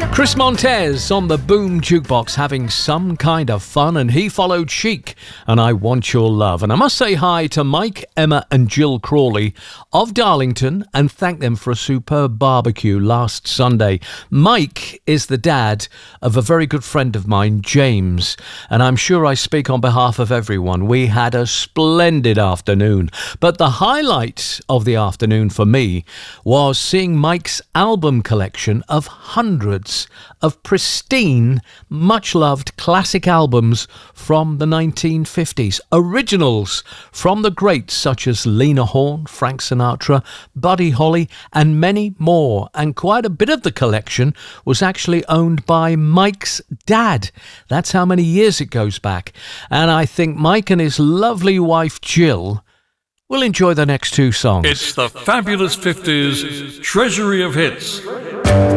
Chris Montez on the Boom Jukebox having some kind of fun, and he followed Chic and I Want Your Love. And I must say hi to Mike, Emma and Jill Crawley of Darlington and thank them for a superb barbecue last Sunday. Mike is the dad of a very good friend of mine, James, and I'm sure I speak on behalf of everyone. We had a splendid afternoon, but the highlight of the afternoon for me was seeing Mike's album collection of hundreds of pristine, much-loved classic albums from the 1950s. Originals from the greats such as Lena Horne, Frank Sinatra, Buddy Holly, and many more. And quite a bit of the collection was actually owned by Mike's dad. That's how many years it goes back. And I think Mike and his lovely wife Jill will enjoy the next two songs. It's the Fabulous 50s Treasury of Hits.